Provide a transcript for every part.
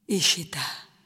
Ishita.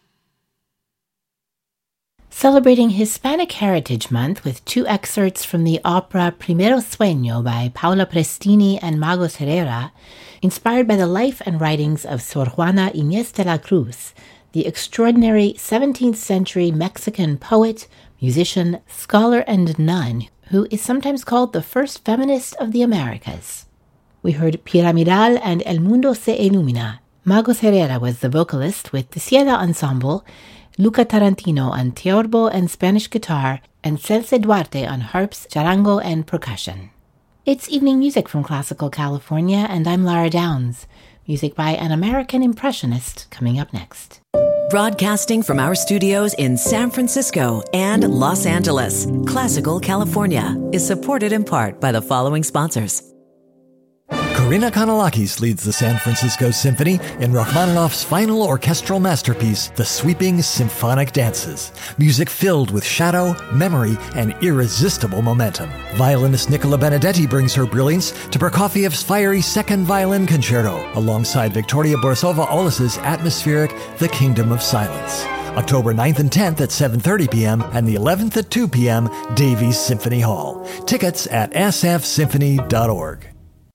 Celebrating Hispanic Heritage Month with two excerpts from the opera Primero Sueño by Paula Prestini and Magos Herrera, inspired by the life and writings of Sor Juana Inés de la Cruz, the extraordinary 17th century Mexican poet, musician, scholar, and nun who is sometimes called the first feminist of the Americas. We heard Piramidal and El Mundo se Ilumina. Magos Herrera was the vocalist with the Ciela Ensemble, Luca Tarantino on theorbo and Spanish guitar, and Celce Duarte on harps, charango, and percussion. It's evening music from Classical California, and I'm Lara Downs. Music by an American impressionist coming up next. Broadcasting from our studios in San Francisco and Los Angeles, Classical California is supported in part by the following sponsors. Karina Kanalakis leads the San Francisco Symphony in Rachmaninoff's final orchestral masterpiece, The Sweeping Symphonic Dances. Music filled with shadow, memory, and irresistible momentum. Violinist Nicola Benedetti brings her brilliance to Prokofiev's fiery second violin concerto, alongside Victoria Borisova-Olis's atmospheric The Kingdom of Silence. October 9th and 10th at 7:30 p.m. and the 11th at 2 p.m., Davies Symphony Hall. Tickets at sfsymphony.org.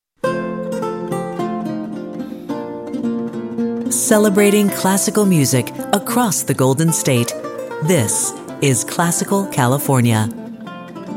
Celebrating classical music across the Golden State. This is Classical California.